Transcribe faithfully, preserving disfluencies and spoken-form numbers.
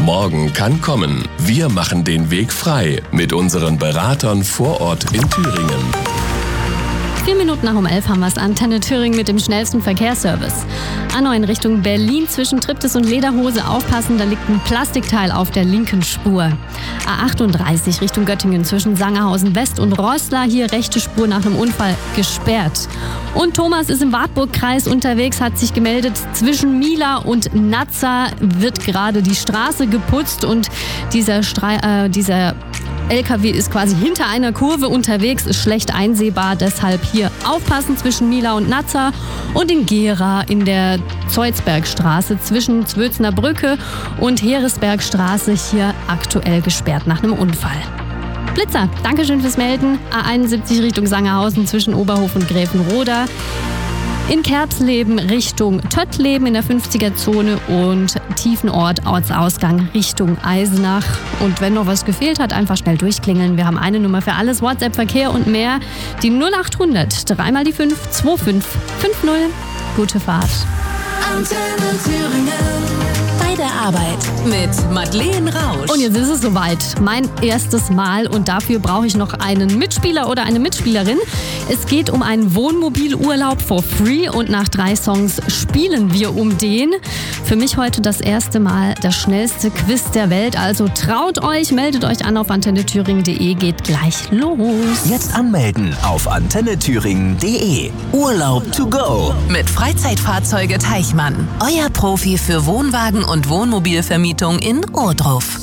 Morgen kann kommen. Wir machen den Weg frei mit unseren Beratern vor Ort in Thüringen. Vier Minuten nach um elf haben wir es. Antenne Thüringen mit dem schnellsten Verkehrsservice. A neun Richtung Berlin zwischen Triptis und Lederhose. Aufpassen, da liegt ein Plastikteil auf der linken Spur. A achtunddreißig Richtung Göttingen zwischen Sangerhausen West und Roßla. Hier rechte Spur nach einem Unfall gesperrt. Und Thomas ist im Wartburg-Kreis unterwegs, hat sich gemeldet. Zwischen Mila und Nazza wird gerade die Straße geputzt und dieser, Stre- äh, dieser L K W ist quasi hinter einer Kurve unterwegs, ist schlecht einsehbar, deshalb hier aufpassen zwischen Mila und Nazza und in Gera in der Zeuzbergstraße zwischen Zwölzner Brücke und Heeresbergstraße hier aktuell gesperrt nach einem Unfall. Blitzer, Dankeschön fürs Melden. A einundsiebzig Richtung Sangerhausen zwischen Oberhof und Gräfenroda. In Kerbsleben Richtung Töttleben in der fünfziger-Zone und Tiefenort Ortsausgang Richtung Eisenach. Und wenn noch was gefehlt hat, einfach schnell durchklingeln. Wir haben eine Nummer für alles, WhatsApp, Verkehr und mehr. Die null acht hundert, dreimal die fünf, zwei fünf fünf null. Gute Fahrt. Antenne Thüringen. Bei der Arbeit mit Madeleine Rausch. Und jetzt ist es soweit. Mein erstes Mal und dafür brauche ich noch einen Mitspieler oder eine Mitspielerin. Es geht um einen Wohnmobilurlaub for free und nach drei Songs spielen wir um den. Für mich heute das erste Mal das schnellste Quiz der Welt. Also traut euch, meldet euch an auf antenne thüringen punkt de, geht gleich los. Jetzt anmelden auf antenne thüringen punkt de. Urlaub to go. Mit Freizeitfahrzeuge Teichmann. Euer Profi für Wohnwagen und Wohnmobilvermietung in Ohrdruf.